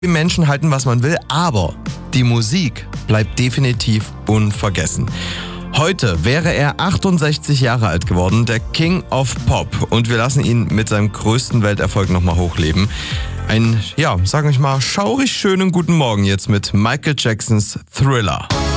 Die Menschen halten, was man will, aber die Musik bleibt definitiv unvergessen. Heute wäre er 68 Jahre alt geworden, der King of Pop. Und wir lassen ihn mit seinem größten Welterfolg nochmal hochleben. Ein, sag ich mal, schaurig schönen guten Morgen jetzt mit Michael Jacksons Thriller.